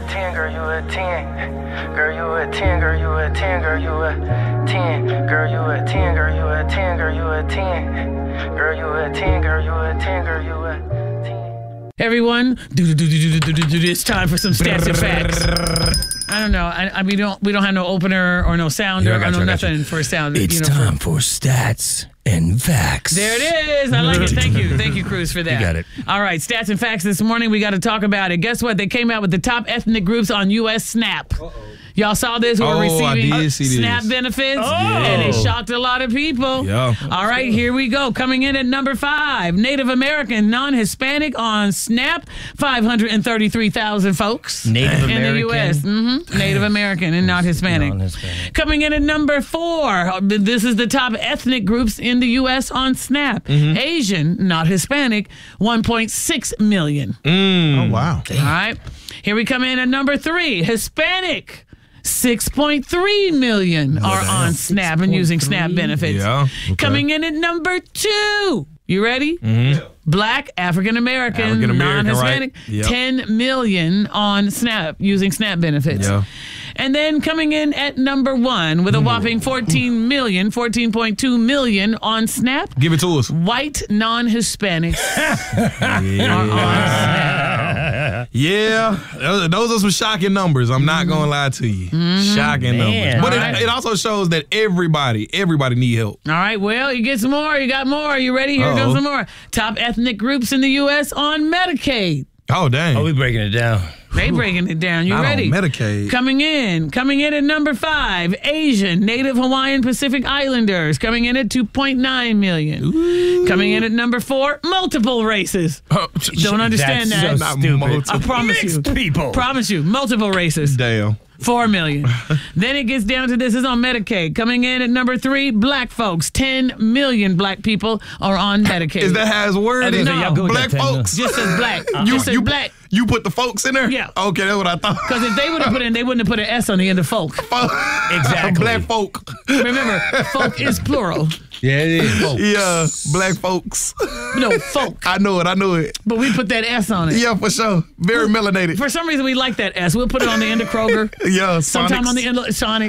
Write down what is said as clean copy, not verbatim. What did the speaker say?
10, girl, you a 10. Girl, you a 10, girl, you a 10, girl, you a 10. Girl, you a 10, girl, you a 10, girl, you a 10. Girl, you a 10, girl, you a 10, girl, you a 10. Everyone, it's time for some stats and facts. I don't know. I mean, we don't have no opener or no sounder or no nothing for a sound. It's time for stats and facts. There it is. I like it. Thank you, Cruz, for that. You got it. All right, stats and facts this morning. We got to talk about it. Guess what? They came out with the top ethnic groups on U.S. SNAP. Y'all saw this? Who were receiving SNAP benefits, and it shocked a lot of people. Yeah. All right, here we go. Coming in at number 5, Native American, non-Hispanic on SNAP, 533,000 folks. Native in American? the U.S. Native American and not Hispanic. Non-Hispanic. Coming in at number 4, this is the top ethnic groups in the U.S. on SNAP. Asian, not Hispanic, 1.6 million. Oh, wow. All right. Here we come in at number 3, Hispanic. 6.3 million are on SNAP and using SNAP benefits. Yeah. Okay. Coming in at number 2. You ready? Black, African American, non-Hispanic, right. Yep. 10 million on SNAP, using SNAP benefits. Yeah. And then coming in at number 1 with a whopping 14.2 million on SNAP, Give it to us. white non-Hispanics are on SNAP. Yeah, those are some shocking numbers. I'm not going to lie to you. Shocking numbers. But it also shows that everybody need help. All right, well, you get some more. You got more. You ready? Here goes some more. Top ethnic groups in the U.S. on Medicaid. Oh, dang. Oh, we breaking it down. They breaking it down. You Not ready? on Medicaid. Coming in at number 5, Asian, Native Hawaiian Pacific Islanders, coming in at 2.9 million. Ooh. Coming in at number 4, multiple races. Don't understand That's that. so stupid. I promise you. People. Promise you, multiple races. Damn. 4 million. Then it gets down to this is on Medicaid. Coming in at number 3, black folks. 10 million black people are on Medicaid. Is that how it's worded? No. Y'all good with Black that, folks? Just as black. Just as black. You put the folks in there? Yeah. Okay, that's what I thought. Because if they would have put in, they wouldn't have put an S on the end of folk. Exactly. Black folk. Remember, folk is plural. Yeah, it is. Yeah, black folks. No, folk. I know it. But we put that S on it. Yeah, for sure. Very melanated. For some reason, we like that S. We'll put it on the end of Kroger. Yeah, Sometime Sonics. on the end of Sonic.